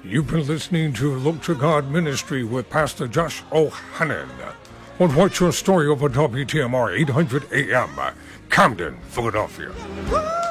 You've been listening to Look to God Ministry with Pastor Josh O'Hannon on What's Your Story over WTMR 800 AM, Camden, Philadelphia.